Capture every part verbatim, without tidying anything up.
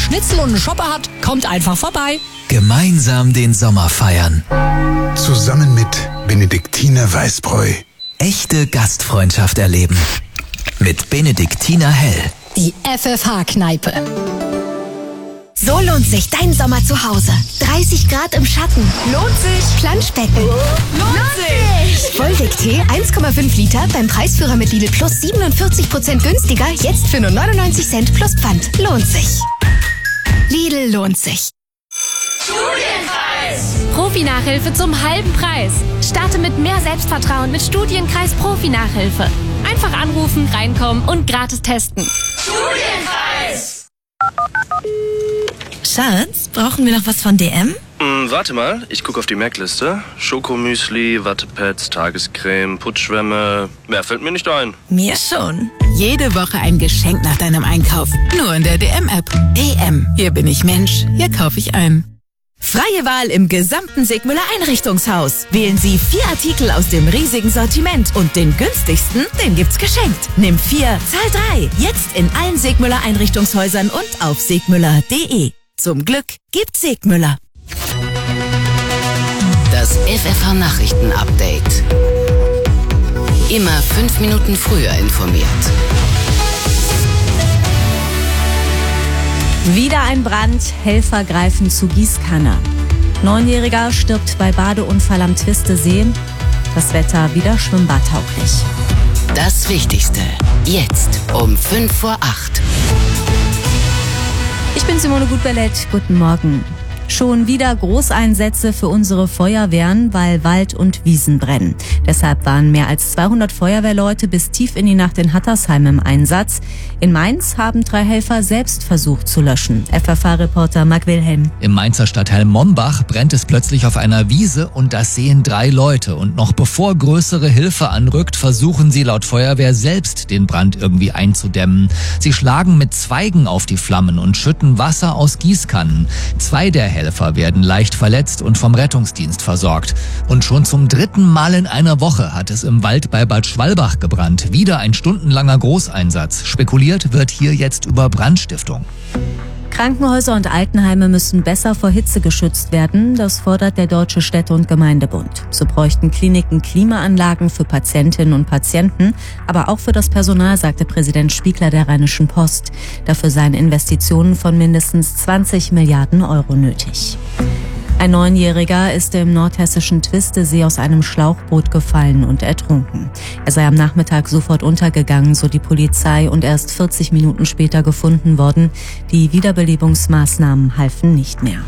Schnitzel und einen Shopper hat, kommt einfach vorbei. Gemeinsam den Sommer feiern. Zusammen mit Benediktiner Weißbräu. Echte Gastfreundschaft erleben. Mit Benediktiner Hell. Die F F H-Kneipe. So lohnt sich dein Sommer zu Hause. dreißig Grad im Schatten. Lohnt sich. Planschbecken. Lohnt sich. Vollweg-Tee eins Komma fünf Liter beim Preisführer mit Lidl Plus siebenundvierzig Prozent günstiger. Jetzt für nur neunundneunzig Cent plus Pfand. Lohnt sich. Lidl lohnt sich. Studienkreis. Profi-Nachhilfe zum halben Preis. Starte mit mehr Selbstvertrauen mit Studienkreis Profi-Nachhilfe. Einfach anrufen, reinkommen und gratis testen. Studienkreis. Schatz, brauchen wir noch was von D M? Mm, warte mal, ich gucke auf die Merkliste. Schokomüsli, Wattepads, Tagescreme, Putzschwämme. Mehr fällt mir nicht ein. Mir schon. Jede Woche ein Geschenk nach deinem Einkauf. Nur in der D M-App. D M. Hier bin ich Mensch. Hier kaufe ich ein. Freie Wahl im gesamten Segmüller Einrichtungshaus. Wählen Sie vier Artikel aus dem riesigen Sortiment und den günstigsten, den gibt's geschenkt. Nimm vier, zahl drei. Jetzt in allen Segmüller Einrichtungshäusern und auf segmüller punkt de. Zum Glück gibt's Segmüller. Das F F H-Nachrichten-Update. Immer fünf Minuten früher informiert. Wieder ein Brand, Helfer greifen zu Gießkanne. Neunjähriger stirbt bei Badeunfall am Twistesee. Das Wetter wieder schwimmbadtauglich. Das Wichtigste, jetzt um fünf vor acht. Ich bin Simone Gutbellett, guten Morgen. Schon wieder Großeinsätze für unsere Feuerwehren, weil Wald und Wiesen brennen. Deshalb waren mehr als zweihundert Feuerwehrleute bis tief in die Nacht in Hattersheim im Einsatz. In Mainz haben drei Helfer selbst versucht zu löschen. F F H-Reporter Marc Wilhelm. Im Mainzer Stadtteil Mombach brennt es plötzlich auf einer Wiese und das sehen drei Leute. Und noch bevor größere Hilfe anrückt, versuchen sie laut Feuerwehr selbst den Brand irgendwie einzudämmen. Sie schlagen mit Zweigen auf die Flammen und schütten Wasser aus Gießkannen. Zwei der Helfer werden leicht verletzt und vom Rettungsdienst versorgt. Und schon zum dritten Mal in einer Woche hat es im Wald bei Bad Schwalbach gebrannt. Wieder ein stundenlanger Großeinsatz. Spekuliert wird hier jetzt über Brandstiftung. Krankenhäuser und Altenheime müssen besser vor Hitze geschützt werden. Das fordert der Deutsche Städte- und Gemeindebund. So bräuchten Kliniken Klimaanlagen für Patientinnen und Patienten, aber auch für das Personal, sagte Präsident Spiegler der Rheinischen Post. Dafür seien Investitionen von mindestens zwanzig Milliarden Euro nötig. Ein Neunjähriger ist im nordhessischen Twistesee aus einem Schlauchboot gefallen und ertrunken. Er sei am Nachmittag sofort untergegangen, so die Polizei, und erst vierzig Minuten später gefunden worden. Die Wiederbelebungsmaßnahmen halfen nicht mehr.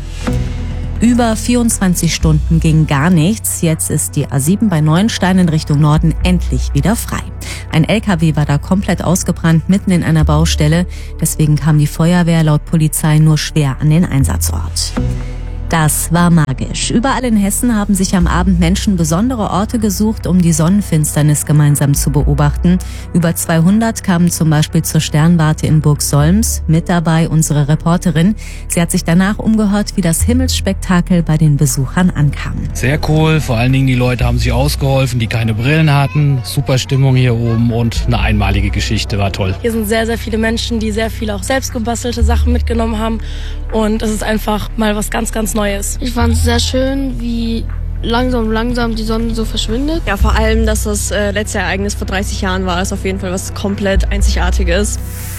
Über vierundzwanzig Stunden ging gar nichts. Jetzt ist die A sieben bei Neuenstein in Richtung Norden endlich wieder frei. Ein L K W war da komplett ausgebrannt, mitten in einer Baustelle. Deswegen kam die Feuerwehr laut Polizei nur schwer an den Einsatzort. Das war magisch. Überall in Hessen haben sich am Abend Menschen besondere Orte gesucht, um die Sonnenfinsternis gemeinsam zu beobachten. Über zweihundert kamen zum Beispiel zur Sternwarte in Burgsolms. Mit dabei unsere Reporterin. Sie hat sich danach umgehört, wie das Himmelsspektakel bei den Besuchern ankam. Sehr cool. Vor allen Dingen die Leute haben sich ausgeholfen, die keine Brillen hatten. Super Stimmung hier oben und eine einmalige Geschichte. War toll. Hier sind sehr, sehr viele Menschen, die sehr viele auch selbst gebastelte Sachen mitgenommen haben. Und es ist einfach mal was ganz, ganz Neues. Ich fand es sehr schön, wie langsam, langsam die Sonne so verschwindet. Ja, vor allem, dass das äh, letzte Ereignis vor dreißig Jahren war, ist auf jeden Fall was komplett Einzigartiges.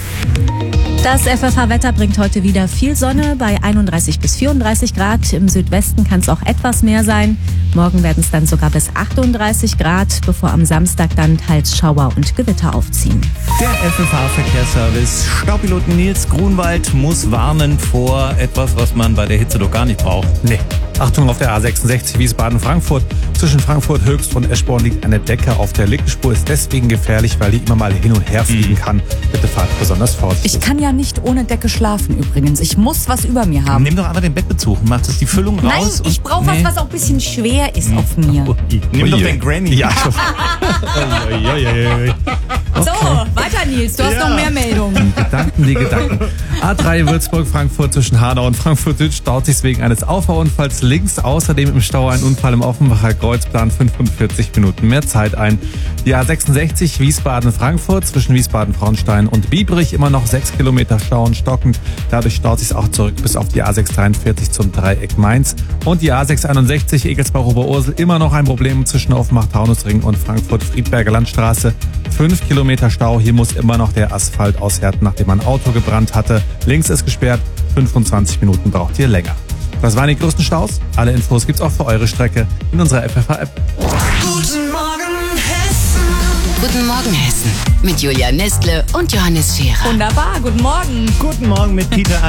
Das F F H-Wetter bringt heute wieder viel Sonne bei einunddreißig bis vierunddreißig Grad. Im Südwesten kann es auch etwas mehr sein. Morgen werden es dann sogar bis achtunddreißig Grad, bevor am Samstag dann teils Schauer und Gewitter aufziehen. Der F F H-Verkehrsservice. Staupiloten Nils Grunwald muss warnen vor etwas, was man bei der Hitze doch gar nicht braucht. Nee. Achtung, auf der A sechsundsechzig Wiesbaden-Frankfurt. Zwischen Frankfurt Höchst und Eschborn liegt eine Decke auf der linken Spur. Ist deswegen gefährlich, weil die immer mal hin und her fliegen kann. Bitte fahrt besonders vorsichtig. Ich kann ja nicht ohne Decke schlafen übrigens. Ich muss was über mir haben. Nimm doch einfach den Bettbezug. Mach das die Füllung Nein, raus. Nein, ich brauche nee. was, was auch ein bisschen schwer ist auf mir. Oh, nimm oh, doch den Granny. Ja. Okay. So, weiter Nils, du hast ja noch mehr Meldungen. Die Gedanken, die Gedanken. A drei Würzburg-Frankfurt zwischen Hanau und Frankfurt Süd staut sich wegen eines Auffahrunfalls links. Außerdem im Stau ein Unfall im Offenbacher Kreuz, plant fünfundvierzig Minuten mehr Zeit ein. Die A sechsundsechzig Wiesbaden-Frankfurt zwischen Wiesbaden-Frauenstein und Biebrich immer noch sechs Kilometer Kilometer Stau und stockend. Dadurch staut sich auch zurück bis auf die A sechs dreiundvierzig zum Dreieck Mainz. Und die A sechs einundsechzig Egelsbach-Oberursel immer noch ein Problem zwischen Offenbach-Taunusring und Frankfurt-Friedberger Landstraße. Fünf Kilometer Stau, hier muss immer noch der Asphalt aushärten, nachdem ein Auto gebrannt hatte. Links ist gesperrt, fünfundzwanzig Minuten braucht ihr länger. Das waren die größten Staus. Alle Infos gibt's auch für eure Strecke in unserer F F H-App. Guten Morgen, Hessen. Guten Morgen, Hessen. Mit Julia Nestle und Johannes Scherer. Wunderbar, guten Morgen. Guten Morgen mit Peter